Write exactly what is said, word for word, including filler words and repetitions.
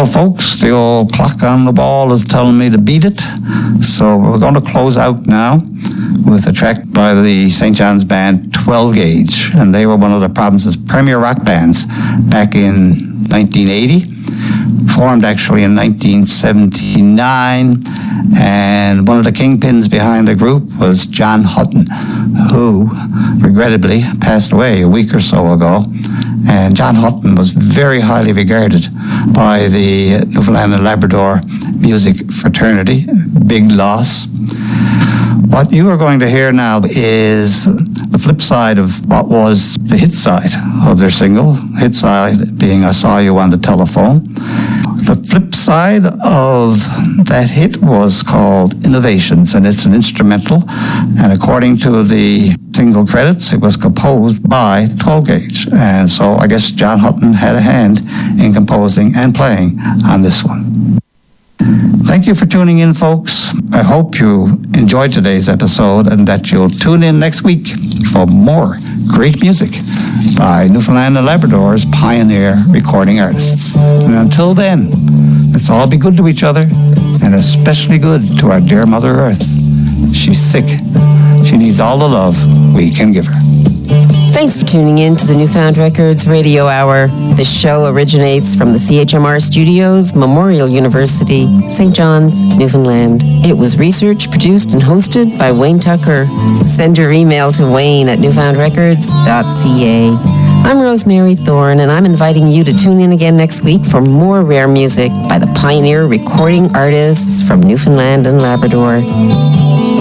Well, folks, the old clock on the ball is telling me to beat it. So we're going to close out now with a track by the Saint John's band twelve gauge. And they were one of the province's premier rock bands back in nineteen eighty. Formed actually in nineteen seventy-nine. And one of the kingpins behind the group was John Hutton, who regrettably passed away a week or so ago. And John Hutton was very highly regarded by the Newfoundland and Labrador music fraternity. Big loss. What you are going to hear now is the flip side of what was the hit side of their single. Hit side being I Saw You on the Telephone. The flip side of that hit was called Innovations, and it's an instrumental. And according to the single credits, it was composed by twelve gauge. And so I guess John Hutton had a hand in composing and playing on this one. Thank you for tuning in, folks. I hope you enjoyed today's episode and that you'll tune in next week for more great music by Newfoundland and Labrador's pioneer recording artists. And until then, let's all be good to each other, and especially good to our dear Mother Earth. She's sick. She needs all the love we can give her. Thanks for tuning in to the Newfound Records Radio Hour. This show originates from the C H M R Studios, Memorial University, Saint John's, Newfoundland. It was researched, produced, and hosted by Wayne Tucker. Send your email to wayne at newfound records dot c a. I'm Rosemary Thorne, and I'm inviting you to tune in again next week for more rare music by the pioneer recording artists from Newfoundland and Labrador.